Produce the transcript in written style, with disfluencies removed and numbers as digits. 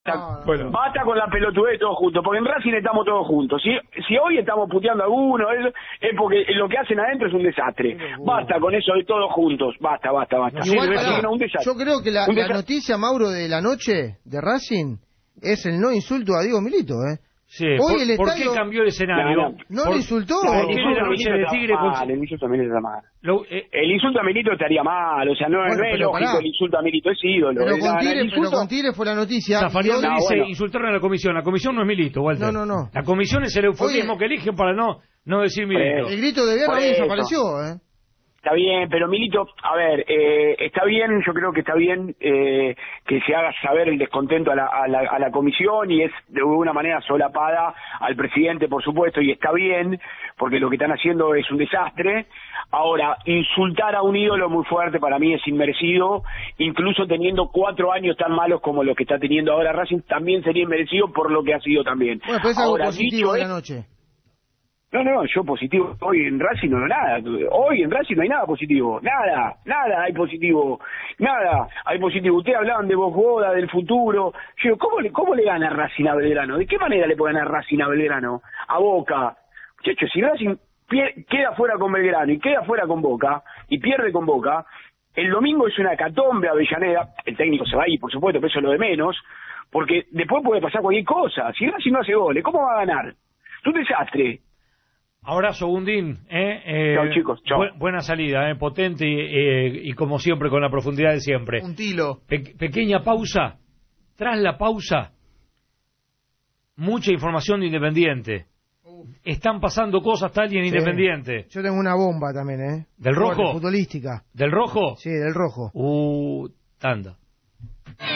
Bueno. Basta con la pelotudez todos juntos, porque en Racing estamos todos juntos. Si hoy estamos puteando a algunos, es porque lo que hacen adentro es un desastre. Basta con eso de todos juntos. Basta. Igual, Un desastre. yo creo que la noticia, Mauro, de la noche de Racing es el no insulto a Diego Milito, ¿eh? Sí, Hoy ¿por qué cambió el escenario? No le insultó. ¿Por qué la noche de Tigre? El insulto a Milito está mal. El insulto a Milito estaría mal, o sea, no es lógico el insulto a Milito, es ídolo. Pero con Tigre fue la noticia. Zafarian dice, insultaron a la comisión. La comisión no es Milito, Walter. No. La comisión es el eufemismo que eligen para no decir Milito. El grito de guerra desapareció, ¿eh? Está bien, pero Milito, a ver, está bien, yo creo que está bien que se haga saber el descontento a la comisión y es de una manera solapada al presidente, por supuesto, y está bien, porque lo que están haciendo es un desastre. Ahora, insultar a un ídolo muy fuerte para mí es inmerecido, incluso teniendo 4 años tan malos como los que está teniendo ahora Racing, también sería inmerecido por lo que ha sido también. Bueno, pues es algo positivo de la noche. No, yo positivo hoy en Racing no nada. Hoy en Racing no hay nada positivo. Nada hay positivo. Nada hay positivo. Ustedes hablaban de Boda, del futuro. Yo, ¿cómo le gana Racing a Belgrano? ¿De qué manera le puede ganar Racing a Belgrano? A Boca. Muchachos, si Racing queda fuera con Belgrano y queda fuera con Boca y pierde con Boca, el domingo es una hecatombe Avellaneda. El técnico se va a ir, por supuesto, pero eso es lo de menos, porque después puede pasar cualquier cosa. Si Racing no hace goles, ¿cómo va a ganar? Es un desastre. Abrazo, Gundín. Chao, chicos. Chao. Buena salida, potente y como siempre, con la profundidad de siempre. Un tilo. Pequeña pausa. Tras la pausa, mucha información de Independiente. Están pasando cosas tal y en Independiente. Yo tengo una bomba también, ¿eh? ¿Del rojo? Futbolística. ¿Del rojo? Sí, del rojo. Tanda.